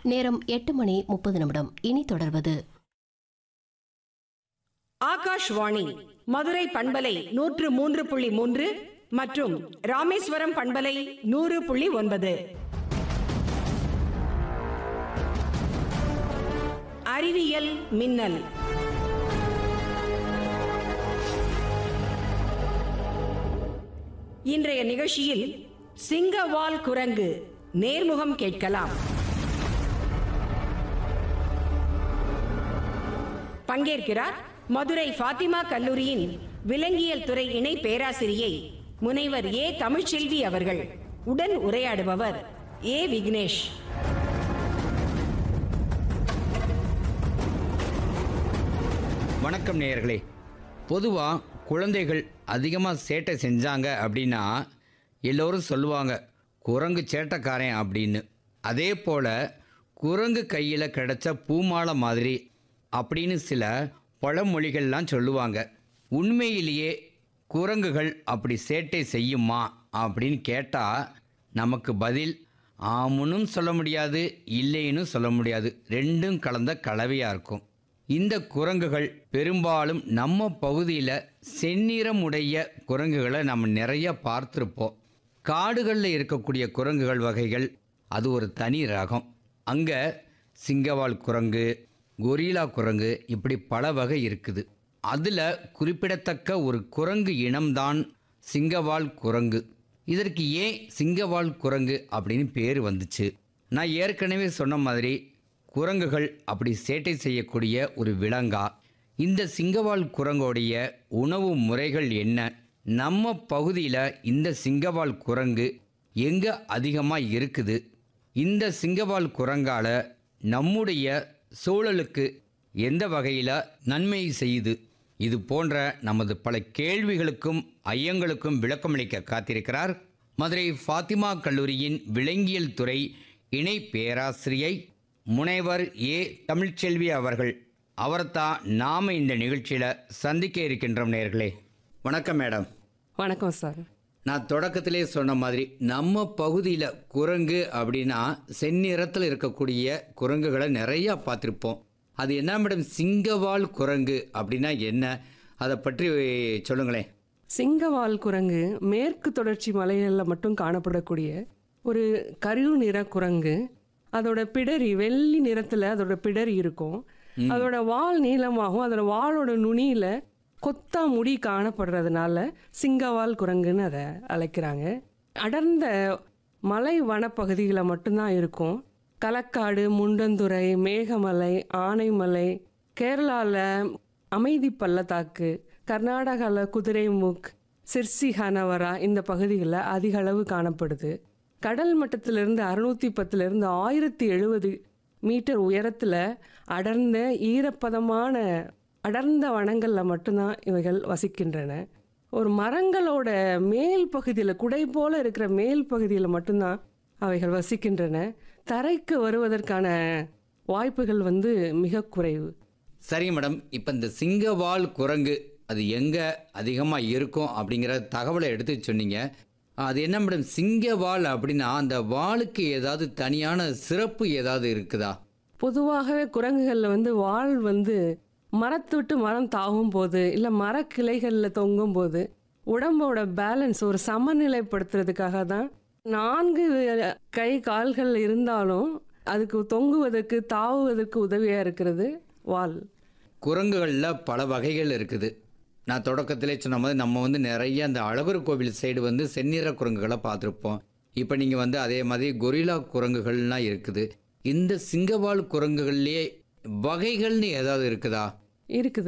நேரம் 8:30 இனி தொடர்வது ஆகாஷ்வாணி மதுரை பண்பலை 103.3 மற்றும் ராமேஸ்வரம் பண்பலை 100.9. அறிவியல் மின்னல். இன்றைய நிகழ்ச்சியில் சிங்கவால் குரங்கு நேர்முகம் கேட்கலாம். பங்கேற்கிறார் மதுரை ஃபாத்திமா கல்லூரியின் விலங்கியல் துறை இணை பேராசிரியை முனைவர் ஏ தமிழ்ச்செல்வி அவர்கள். உடன் உரையாடுபவர் ஏ விக்னேஷ். வணக்கம் நேயர்களே. பொதுவாக குழந்தைகள் அதிகமாக சேட்டை செஞ்சாங்க அப்படின்னா எல்லோரும் சொல்லுவாங்க குரங்கு சேட்டைக்காரன் அப்படின்னு. அதே போல் குரங்கு கையில் கிடைச்ச பூமாலை மாதிரி அப்படின்னு சில பழமொழிகள்லாம் சொல்லுவாங்க. உண்மையிலேயே குரங்குகள் அப்படி சேட்டை செய்யுமா அப்படின்னு கேட்டால் நமக்கு பதில் ஆமுன்னு சொல்ல முடியாது, இல்லைன்னு சொல்ல முடியாது. ரெண்டும் கலந்த கலவையாக இருக்கும். இந்த குரங்குகள் பெரும்பாலும் நம்ம பகுதியில் செந்நிறமுடைய குரங்குகளை நம்ம நிறைய பார்த்துருப்போம். காடுகளில் இருக்கக்கூடிய குரங்குகள் வகைகள் அது ஒரு தனி ரகம். அங்கே சிங்கவால் குரங்கு, கொரில்லா குரங்கு, இப்படி பல வகை இருக்குது. அதில் குறிப்பிடத்தக்க ஒரு குரங்கு இனம்தான் சிங்கவால் குரங்கு. இதற்கு ஏன் சிங்கவால் குரங்கு அப்படின்னு பேர் வந்துச்சு? நான் ஏற்கனவே சொன்ன மாதிரி குரங்குகள் அப்படி சேட்டை செய்யக்கூடிய ஒரு விலங்கா? இந்த சிங்கவால் குரங்கோடைய உணவு முறைகள் என்ன? நம்ம பகுதியில் இந்த சிங்கவால் குரங்கு எங்கே அதிகமாக இருக்குது? இந்த சிங்கவால் குரங்கால நம்முடைய சூழலுக்கு எந்த வகையில் நன்மை செய்யுது? இது போன்ற நமது பல கேள்விகளுக்கும் ஐயங்களுக்கும் விளக்கமளிக்க காத்திருக்கிறார் மதுரை ஃபாத்திமா கல்லூரியின் விலங்கியல் துறை இணை பேராசிரியை முனைவர் ஏ தமிழ்ச்செல்வி அவர்கள். அவர்தான் நாம் இந்த நிகழ்ச்சியில் சந்திக்க இருக்கின்றோம். நேயர்களே வணக்கம் மேடம். வணக்கம் சார். நான் தொடக்கத்திலே சொன்ன மாதிரி நம்ம பகுதியில் குரங்கு அப்படின்னா செந்நிறத்தில் இருக்கக்கூடிய குரங்குகளை நிறையா பார்த்துருப்போம். அது என்ன மேடம் சிங்கவால் குரங்கு அப்படின்னா என்ன? அதை பற்றி சொல்லுங்களேன். சிங்கவால் குரங்கு மேற்கு தொடர்ச்சி மலைகளில் மட்டும் காணப்படக்கூடிய ஒரு கரு நிற குரங்கு. அதோட பிடரி வெள்ளி நிறத்தில் அதோட பிடரி இருக்கும். அதோட வால் நீளமாகவும் அதோட வாலோட நுனியில் கொத்தா முடி காணப்படுறதுனால சிங்கவால் குரங்குன்னு அதை அழைக்கிறாங்க. அடர்ந்த மலை வனப்பகுதிகளை மட்டும்தான் இருக்கும். களக்காடு, முண்டந்துறை, மேகமலை, ஆனைமலை, கேரளாவில் அமைதி பள்ளத்தாக்கு, கர்நாடகாவில் குதிரைமுக், சிர்சிஹானவரா இந்த பகுதிகளில் அதிக அளவு காணப்படுது. கடல் மட்டத்திலிருந்து 610 1070 மீட்டர் உயரத்தில் அடர்ந்த ஈரப்பதமான அடர்ந்த வனங்களில் மட்டும்தான் இவைகள் வசிக்கின்றன. ஒரு மரங்களோட மேல் பகுதியில் குடை போல இருக்கிற மேல் பகுதியில் மட்டும்தான் அவைகள் வசிக்கின்றன. தரைக்கு வருவதற்கான வாய்ப்புகள் மிக குறைவு. சரி மேடம், இப்போ இந்த சிங்கவால் குரங்கு அது எங்கே அதிகமாக இருக்கும் அப்படிங்கிற தகவலை எடுத்து சொன்னீங்க. அது என்ன மேடம் சிங்கவால் அப்படின்னா அந்த வாளுக்கு ஏதாவது தனியான சிறப்பு ஏதாவது இருக்குதா? பொதுவாகவே குரங்குகளில் வால் மரத்து விட்டு மரம் தாவும் போது இல்லை மரக்கிளைகளில் தொங்கும் போது உடம்போட பேலன்ஸ் ஒரு சமநிலைப்படுத்துறதுக்காக தான் 4 கை கால்கள் இருந்தாலும் அதுக்கு தொங்குவதற்கு தாவுவதற்கு உதவியாக இருக்கிறது வால். குரங்குகளில் பல வகைகள் இருக்குது. நான் தொடக்கத்திலே சொன்ன மாதிரி நம்ம நிறைய அந்த அழகர் கோவில் சைடு செந்நிற குரங்குகளை பார்த்துருப்போம். இப்போ நீங்கள் அதே மாதிரி கொரில்லா குரங்குகள்லாம் இருக்குது. இந்த சிங்கவால் குரங்குகள்லேயே வகைகள்னு ஏதாவது இருக்குதா? இருக்குது.